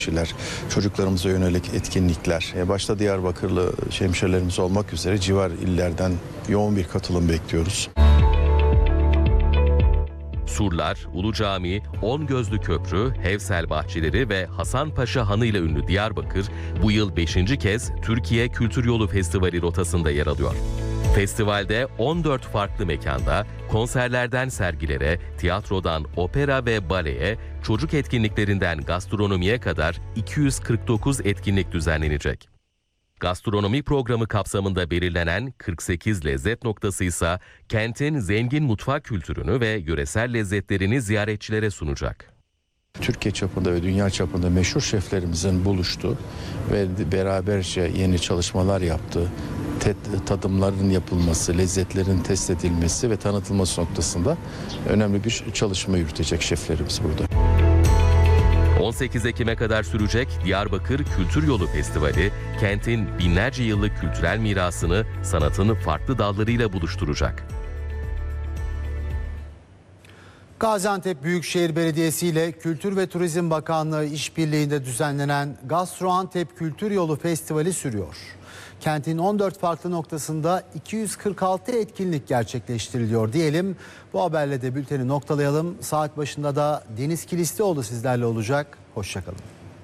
Çocuklarımıza yönelik etkinlikler, başta Diyarbakırlı hemşehrilerimiz olmak üzere civar illerden yoğun bir katılım bekliyoruz. Surlar, Ulu Cami, On Gözlü Köprü, Hevsel Bahçeleri ve Hasanpaşa Hanı ile ünlü Diyarbakır, bu yıl 5. kez Türkiye Kültür Yolu Festivali rotasında yer alıyor. Festivalde 14 farklı mekanda, konserlerden sergilere, tiyatrodan opera ve baleye, çocuk etkinliklerinden gastronomiye kadar 249 etkinlik düzenlenecek. Gastronomi programı kapsamında belirlenen 48 lezzet noktası ise kentin zengin mutfak kültürünü ve yöresel lezzetlerini ziyaretçilere sunacak. Türkiye çapında ve dünya çapında meşhur şeflerimizin buluştuğu ve beraberce yeni çalışmalar yaptığı, tadımların yapılması, lezzetlerin test edilmesi ve tanıtılması noktasında önemli bir çalışma yürütecek şeflerimiz burada. 18 Ekim'e kadar sürecek Diyarbakır Kültür Yolu Festivali, kentin binlerce yıllık kültürel mirasını sanatın farklı dallarıyla buluşturacak. Gaziantep Büyükşehir Belediyesi ile Kültür ve Turizm Bakanlığı işbirliğinde düzenlenen Gastroantep Kültür Yolu Festivali sürüyor. Kentin 14 farklı noktasında 246 etkinlik gerçekleştiriliyor diyelim. Bu haberle de bülteni noktalayalım. Saat başında da Deniz Kilislioğlu sizlerle olacak. Hoşçakalın.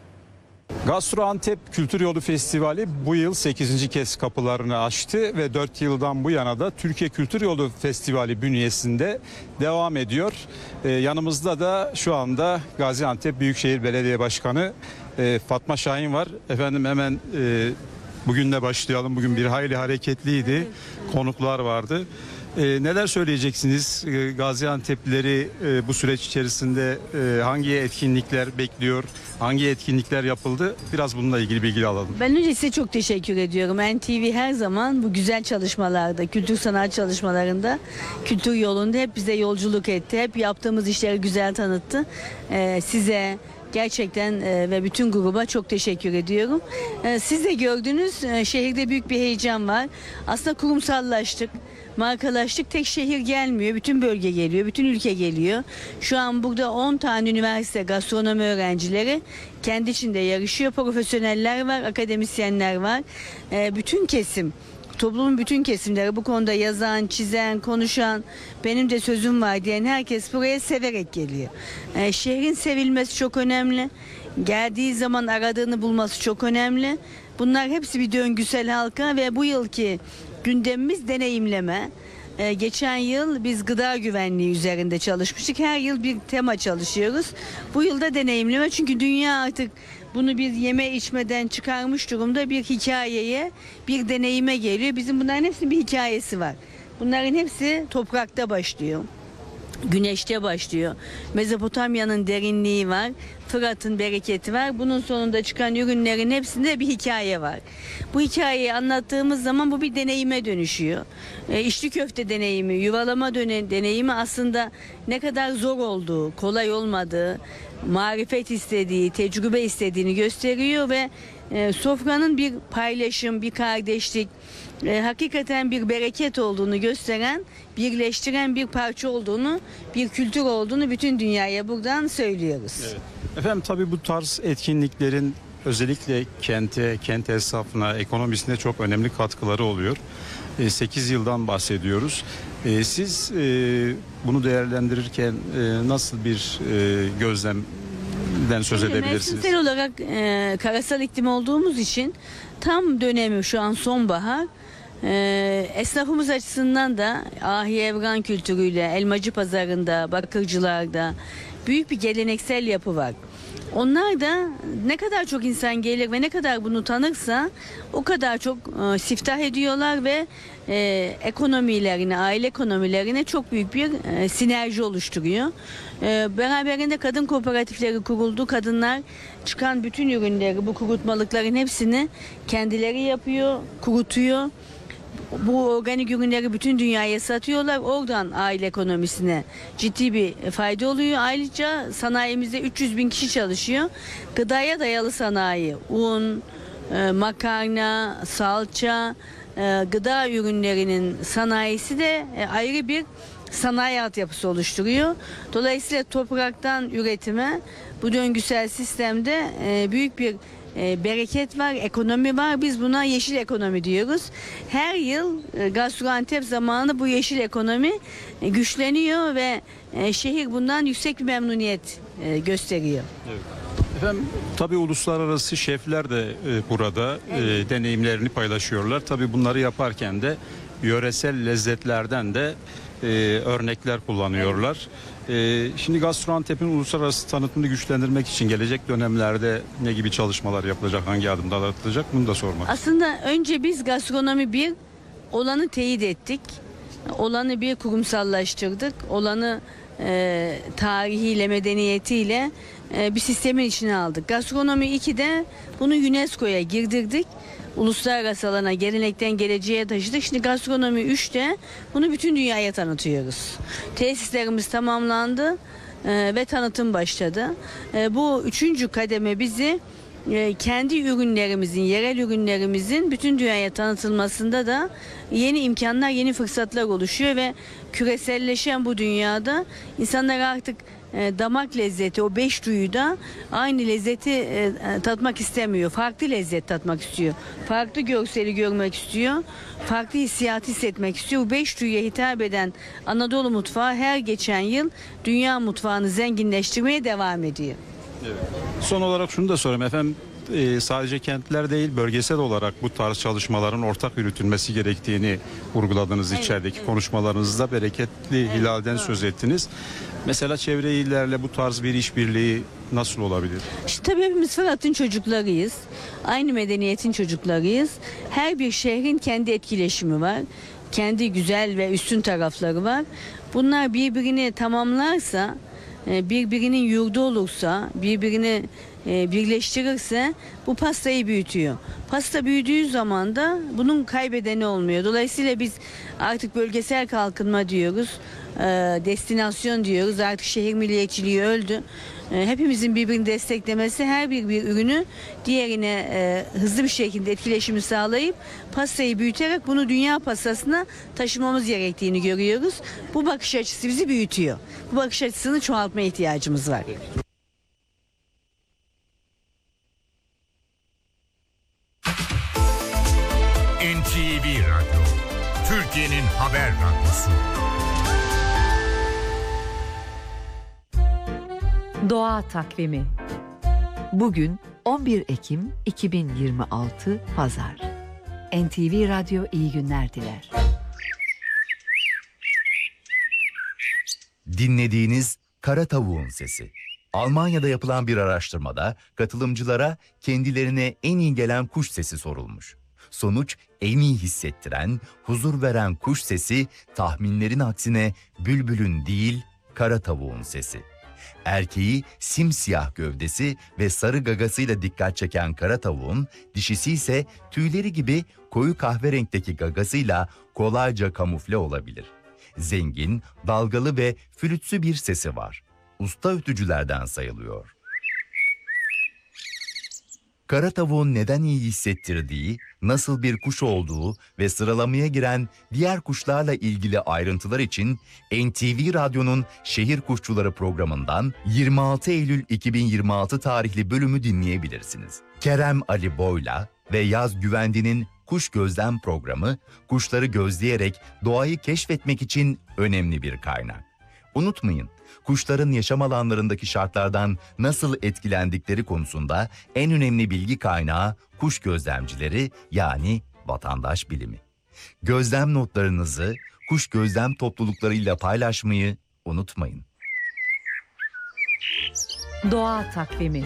Gastroantep Kültür Yolu Festivali bu yıl 8. kez kapılarını açtı ve 4 yıldan bu yana da Türkiye Kültür Yolu Festivali bünyesinde devam ediyor. Yanımızda da şu anda Gaziantep Büyükşehir Belediye Başkanı Fatma Şahin var. Efendim hemen bugünle başlayalım. Bugün bir hayli hareketliydi. Konuklar vardı. Neler söyleyeceksiniz? Gaziantep'lileri bu süreç içerisinde hangi etkinlikler bekliyor? Hangi etkinlikler yapıldı? Biraz bununla ilgili bilgi alalım. Ben önce size çok teşekkür ediyorum. NTV her zaman bu güzel çalışmalarda, kültür sanat çalışmalarında, kültür yolunda hep bize yolculuk etti. Hep yaptığımız işleri güzel tanıttı. Size gerçekten ve bütün gruba çok teşekkür ediyorum. Siz de gördünüz, şehirde büyük bir heyecan var. Aslında kurumsallaştık. Markalaştık, tek şehir gelmiyor, bütün bölge geliyor, bütün ülke geliyor. Şu an burada 10 tane üniversite gastronomi öğrencileri kendi içinde yarışıyor. Profesyoneller var, akademisyenler var. Bütün kesim, toplumun bütün kesimleri bu konuda yazan, çizen, konuşan, benim de sözüm var diyen herkes buraya severek geliyor. Şehrin sevilmesi çok önemli. Geldiği zaman aradığını bulması çok önemli. Bunlar hepsi bir döngüsel halka ve bu yılki gündemimiz deneyimleme. Geçen yıl biz gıda güvenliği üzerinde çalışmıştık. Her yıl bir tema çalışıyoruz. Bu yılda deneyimleme, çünkü dünya artık bunu bir yeme içmeden çıkarmış durumda, bir hikayeye, bir deneyime geliyor. Bizim bunların hepsinin bir hikayesi var. Bunların hepsi toprakta başlıyor. Güneşte başlıyor. Mezopotamya'nın derinliği var. Fırat'ın bereketi var. Bunun sonunda çıkan ürünlerin hepsinde bir hikaye var. Bu hikayeyi anlattığımız zaman bu bir deneyime dönüşüyor. İçli köfte deneyimi, yuvalama deneyimi aslında ne kadar zor olduğu, kolay olmadığı, marifet istediği, tecrübe istediğini gösteriyor ve sofranın bir paylaşım, bir kardeşlik, hakikaten bir bereket olduğunu gösteren, birleştiren bir parça olduğunu, bir kültür olduğunu bütün dünyaya buradan söylüyoruz. Evet. Efendim tabii bu tarz etkinliklerin özellikle kent esnafına, ekonomisine çok önemli katkıları oluyor. 8 yıldan bahsediyoruz. Siz bunu değerlendirirken nasıl bir gözlemden söz edebilirsiniz? Mevsimsel olarak karasal iklim olduğumuz için tam dönemi şu an sonbahar. Esnafımız açısından da ahi evran kültürüyle Elmacı Pazarı'nda, bakırcılarda büyük bir geleneksel yapı var. Onlar da ne kadar çok insan gelir ve ne kadar bunu tanırsa o kadar çok siftah ediyorlar ve ekonomilerine, aile ekonomilerine çok büyük bir sinerji oluşturuyor. Beraberinde kadın kooperatifleri kuruldu. Kadınlar çıkan bütün ürünleri, bu kurutmalıkların hepsini kendileri yapıyor, kurutuyor. Bu organik ürünleri bütün dünyaya satıyorlar. Oradan aile ekonomisine ciddi bir fayda oluyor. Ayrıca sanayimizde 300 bin kişi çalışıyor. Gıdaya dayalı sanayi, un, makarna, salça, gıda ürünlerinin sanayisi de ayrı bir sanayi altyapısı oluşturuyor. Dolayısıyla topraktan üretime, Bu döngüsel sistemde büyük bir bereket var, ekonomi var. Biz buna yeşil ekonomi diyoruz. Her yıl Gaziantep zamanı bu yeşil ekonomi güçleniyor ve şehir bundan yüksek bir memnuniyet gösteriyor. Efendim tabii uluslararası şefler de burada deneyimlerini paylaşıyorlar. Tabii bunları yaparken de yöresel lezzetlerden de örnekler kullanıyorlar. Şimdi Gaziantep'in uluslararası tanıtımını güçlendirmek için gelecek dönemlerde ne gibi çalışmalar yapılacak, hangi adımlar atılacak bunu da sormak. Aslında önce biz gastronomi bir olanı teyit ettik. Olanı bir kurumsallaştırdık. Olanı tarihiyle, medeniyetiyle bir sistemin içine aldık. Gastronomi 2'de bunu UNESCO'ya girdirdik. Uluslararası alana gelenekten geleceğe taşıdık. Şimdi gastronomi 3'te bunu bütün dünyaya tanıtıyoruz. Tesislerimiz tamamlandı ve tanıtım başladı. Bu 3. kademe bizi kendi ürünlerimizin, yerel ürünlerimizin bütün dünyaya tanıtılmasında da yeni imkanlar, yeni fırsatlar oluşuyor ve küreselleşen bu dünyada insanlar artık damak lezzeti, o 5 duyu da aynı lezzeti tatmak istemiyor. Farklı lezzet tatmak istiyor. Farklı görseli görmek istiyor. Farklı hissiyatı hissetmek istiyor. Bu 5 duyuya hitap eden Anadolu mutfağı her geçen yıl dünya mutfağını zenginleştirmeye devam ediyor. Son olarak şunu da sorayım efendim. Sadece kentler değil, bölgesel olarak bu tarz çalışmaların ortak yürütülmesi gerektiğini vurguladınız içerideki konuşmalarınızda. Bereketli Hilal'den söz ettiniz. Mesela çevre illerle bu tarz bir işbirliği nasıl olabilir? İşte tabii hepimiz Fırat'ın çocuklarıyız. Aynı medeniyetin çocuklarıyız. Her bir şehrin kendi etkileşimi var. Kendi güzel ve üstün tarafları var. Bunlar birbirini tamamlarsa, birbirinin yurdu olursa, birbirini birleştirirse bu pastayı büyütüyor. Pasta büyüdüğü zaman da bunun kaybedeni olmuyor. Dolayısıyla biz artık bölgesel kalkınma diyoruz, destinasyon diyoruz. Artık şehir milliyetçiliği öldü. Hepimizin birbirini desteklemesi, her bir ürünü diğerine hızlı bir şekilde etkileşimi sağlayıp pastayı büyüterek bunu dünya pastasına taşımamız gerektiğini görüyoruz. Bu bakış açısı bizi büyütüyor. Bu bakış açısını çoğaltmaya ihtiyacımız var. NTV Radyo, Türkiye'nin haber radyosu. Doğa takvimi. Bugün 11 Ekim 2026 Pazar. NTV Radyo iyi günler diler. Dinlediğiniz Kara Tavuğun Sesi. Almanya'da yapılan bir araştırmada katılımcılara kendilerine en iyi gelen kuş sesi sorulmuş. Sonuç en iyi hissettiren, huzur veren kuş sesi tahminlerin aksine bülbülün değil, kara tavuğun sesi. Erkeği simsiyah gövdesi ve sarı gagasıyla dikkat çeken kara tavuğun, dişisi ise tüyleri gibi koyu kahverenkteki gagasıyla kolayca kamufle olabilir. Zengin, dalgalı ve flütsü bir sesi var. Usta ötücülerden sayılıyor. Kara tavuğun neden iyi hissettirdiği, nasıl bir kuş olduğu ve sıralamaya giren diğer kuşlarla ilgili ayrıntılar için NTV Radyo'nun Şehir Kuşçuları programından 26 Eylül 2026 tarihli bölümü dinleyebilirsiniz. Kerem Ali Boyla ve Yaz Güvendi'nin Kuş Gözlem programı, kuşları gözleyerek doğayı keşfetmek için önemli bir kaynak. Unutmayın, kuşların yaşam alanlarındaki şartlardan nasıl etkilendikleri konusunda en önemli bilgi kaynağı kuş gözlemcileri yani vatandaş bilimi. Gözlem notlarınızı kuş gözlem topluluklarıyla paylaşmayı unutmayın. Doğa takvimi.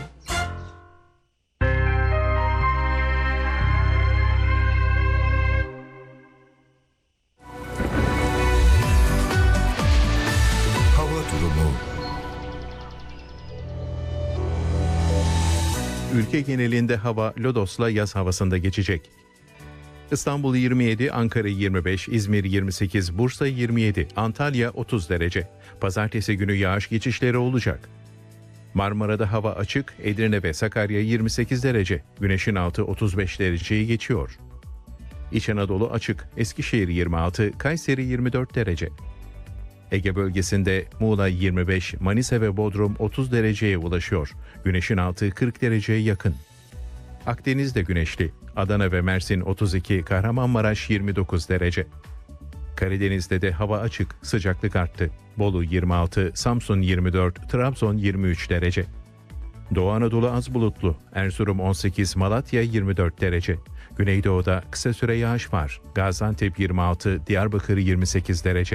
Ülke genelinde hava lodosla yaz havasında geçecek. İstanbul 27, Ankara 25, İzmir 28, Bursa 27, Antalya 30 derece. Pazartesi günü yağış geçişleri olacak. Marmara'da hava açık, Edirne ve Sakarya 28 derece. Güneşin altı 35 dereceyi geçiyor. İç Anadolu açık, Eskişehir 26, Kayseri 24 derece. Ege bölgesinde Muğla 25, Manisa ve Bodrum 30 dereceye ulaşıyor. Güneşin altı 40 dereceye yakın. Akdeniz'de güneşli. Adana ve Mersin 32, Kahramanmaraş 29 derece. Karadeniz'de de hava açık, sıcaklık arttı. Bolu 26, Samsun 24, Trabzon 23 derece. Doğu Anadolu az bulutlu. Erzurum 18, Malatya 24 derece. Güneydoğu'da kısa süre yağış var. Gaziantep 26, Diyarbakır 28 derece.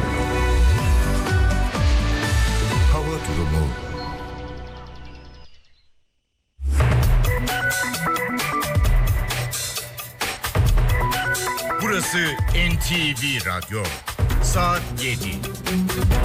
Hava durumu. Burası NTV Radyo. Saat 7.